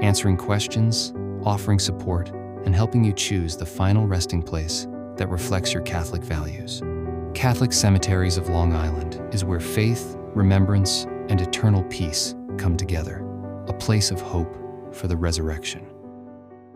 answering questions, offering support, and helping you choose the final resting place that reflects your Catholic values. Catholic Cemeteries of Long Island is where faith, remembrance, and eternal peace come together, a place of hope for the resurrection.